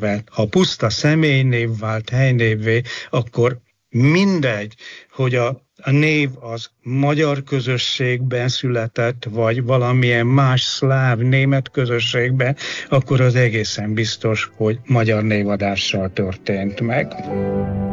helynévet. Ha puszta személynév vált helynévvé, akkor mindegy, hogy a név az magyar közösségben született, vagy valamilyen más szláv német közösségben, akkor az egészen biztos, hogy magyar névadással történt meg.